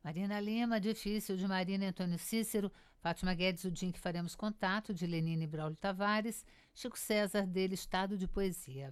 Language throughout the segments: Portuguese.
Marina Lima, difícil, de Marina e Antônio Cícero. Fátima Guedes, o dia em que faremos contato, de Lenine e Braulio Tavares. Chico César, dele, Estado de Poesia.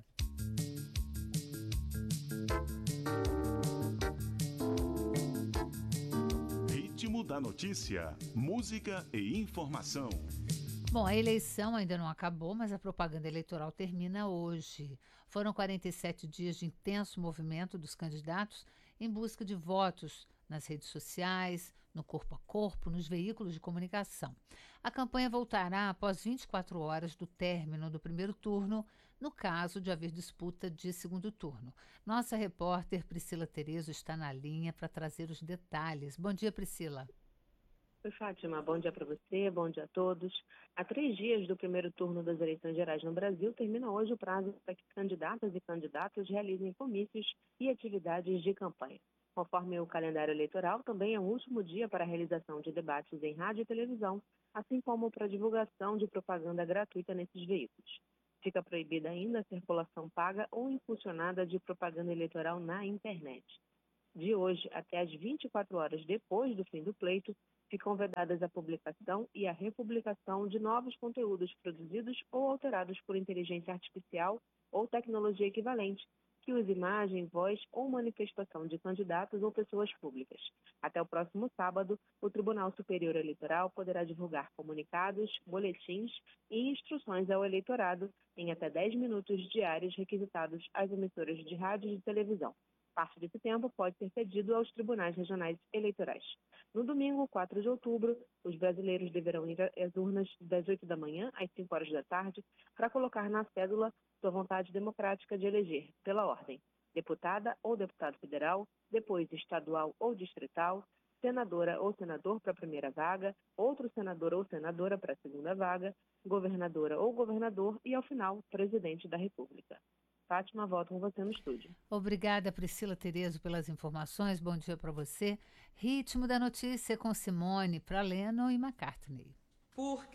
Ritmo da notícia, música e informação. Bom, a eleição ainda não acabou, mas a propaganda eleitoral termina hoje. Foram 47 dias de intenso movimento dos candidatos em busca de votos nas redes sociais, no corpo a corpo, nos veículos de comunicação. A campanha voltará após 24 horas do término do primeiro turno, no caso de haver disputa de segundo turno. Nossa repórter Priscila Terezo está na linha para trazer os detalhes. Bom dia, Priscila. Oi, Fátima, bom dia para você, bom dia a todos. Há 3 dias do primeiro turno das eleições gerais no Brasil, termina hoje o prazo para que candidatas e candidatos realizem comícios e atividades de campanha. Conforme o calendário eleitoral, também é o último dia para a realização de debates em rádio e televisão, assim como para a divulgação de propaganda gratuita nesses veículos. Fica proibida ainda a circulação paga ou impulsionada de propaganda eleitoral na internet. De hoje até às 24 horas depois do fim do pleito, ficam vedadas a publicação e a republicação de novos conteúdos produzidos ou alterados por inteligência artificial ou tecnologia equivalente, que use imagem, voz ou manifestação de candidatos ou pessoas públicas. Até o próximo sábado, o Tribunal Superior Eleitoral poderá divulgar comunicados, boletins e instruções ao eleitorado em até 10 minutos diários requisitados às emissoras de rádio e de televisão. Parte desse tempo pode ser cedido aos tribunais regionais eleitorais. No domingo, 4 de outubro, os brasileiros deverão ir às urnas das 8 da manhã às 5 horas da tarde para colocar na cédula sua vontade democrática de eleger, pela ordem, deputada ou deputado federal, depois estadual ou distrital, senadora ou senador para a primeira vaga, outro senador ou senadora para a segunda vaga, governadora ou governador e, ao final, presidente da República. Fátima, volto com você no estúdio. Obrigada, Priscila Terezo, pelas informações. Bom dia para você. Ritmo da notícia com Simone, para Lennon e McCartney.